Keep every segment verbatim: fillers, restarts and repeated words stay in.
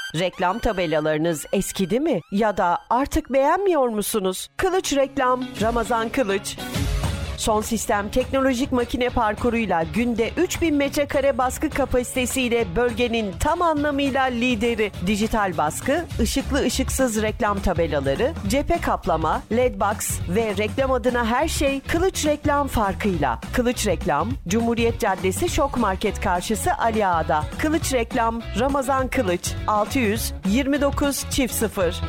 Reklam tabelalarınız eskidi mi? Ya da artık beğenmiyor musunuz? Kılıç Reklam, Ramazan Kılıç. Son sistem teknolojik makine parkuruyla günde üç bin metrekare baskı kapasitesiyle bölgenin tam anlamıyla lideri. Dijital baskı, ışıklı ışıksız reklam tabelaları, cephe kaplama, led box ve reklam adına her şey Kılıç Reklam farkıyla. Kılıç Reklam, Cumhuriyet Caddesi Şok Market karşısı Ali Ağa'da. Kılıç Reklam, Ramazan Kılıç, altı yüz yirmi dokuz çift sıfır.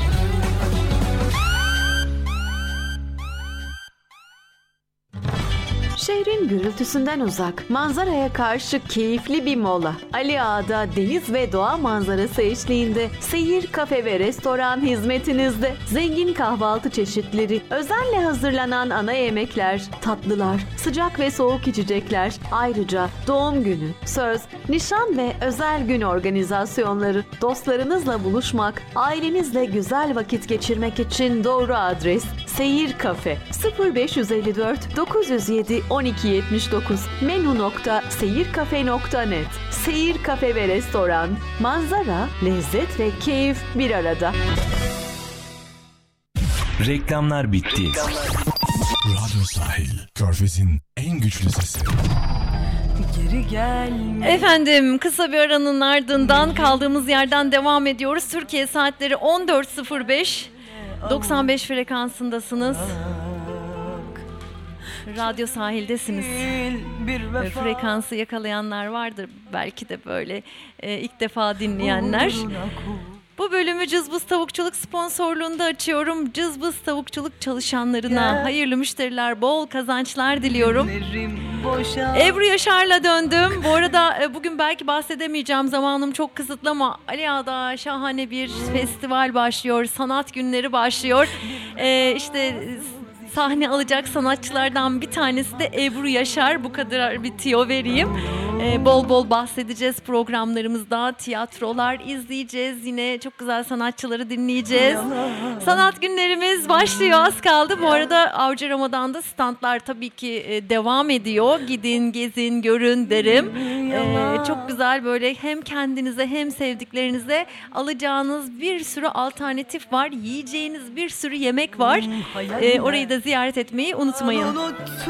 Şehrin gürültüsünden uzak, manzaraya karşı keyifli bir mola. Ali Ağa'da deniz ve doğa manzarası eşliğinde seyir, kafe ve restoran hizmetinizde. Zengin kahvaltı çeşitleri, özenle hazırlanan ana yemekler, tatlılar, sıcak ve soğuk içecekler. Ayrıca doğum günü, söz, nişan ve özel gün organizasyonları. Dostlarınızla buluşmak, ailenizle güzel vakit geçirmek için doğru adres. Seyir Kafe sıfır beş yüz elli dört dokuz yüz yedi on iki yetmiş dokuz menü nokta seyirkafe nokta net. Seyir Kafe ve Restoran, manzara, lezzet ve keyif bir arada. Reklamlar bitti. Radyo Sahil, Körfez'in en güçlü sesi. Geri gel. Efendim, kısa bir aranın ardından kaldığımız yerden devam ediyoruz. Türkiye saatleri on dört sıfır beş. doksan beş frekansındasınız. Radyo Sahil'desiniz. E, frekansı yakalayanlar vardır. Belki de böyle e, ilk defa dinleyenler. Bu bölümü Cızbız Tavukçuluk sponsorluğunda açıyorum. Cızbız Tavukçuluk çalışanlarına hayırlı müşteriler, bol kazançlar diliyorum. Ebru Yaşar'la döndüm. Bu arada e, bugün belki bahsedemeyeceğim, zamanım çok kısıtlı ama Ali Ağa'da şahane bir festival başlıyor. Sanat günleri başlıyor. E, işte sahne alacak sanatçılardan bir tanesi de Ebru Yaşar. Bu kadar bir tiyo vereyim. Ee, bol bol bahsedeceğiz programlarımızda. Tiyatrolar izleyeceğiz. Yine çok güzel sanatçıları dinleyeceğiz. Sanat günlerimiz başlıyor. Az kaldı. Bu arada Avcı Ramadan'da standlar tabii ki e, devam ediyor. Gidin, gezin, görün derim. Ee, çok güzel böyle hem kendinize hem sevdiklerinize alacağınız bir sürü alternatif var. Yiyeceğiniz bir sürü yemek var. Ee, orayı da ziyaret etmeyi unutmayın.